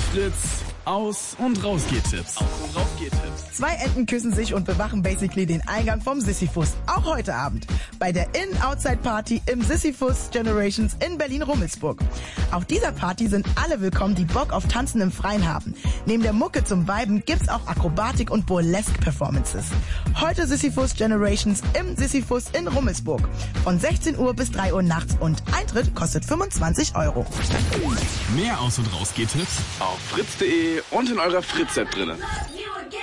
Fritz, Aus- und Rausgehtipps. Zwei Enten küssen sich und bewachen basically den Eingang vom Sisyphus. Auch heute Abend. Bei der In-Outside-Party im Sisyphus Generations in Berlin-Rummelsburg. Auf dieser Party sind alle willkommen, die Bock auf Tanzen im Freien haben. Neben der Mucke zum Viben gibt's auch Akrobatik und Burlesque-Performances. Heute Sisyphus Generations im Sisyphus in Rummelsburg. Von 16 Uhr bis 3 Uhr nachts und Eintritt kostet 25 €. Mehr Aus- und Rausgehtipps Auf fritz.de und in eurer Fritz-App drinne.